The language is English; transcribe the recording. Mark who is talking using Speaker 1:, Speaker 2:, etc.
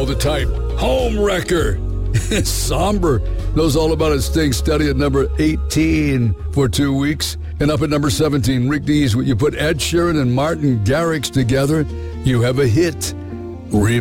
Speaker 1: know the type. Home wrecker. Somber. Knows all about it. Staying steady at number 18 for 2 weeks. And up at number 17, Rick Dees. When you put Ed Sheeran and Martin Garrix together, you have a hit.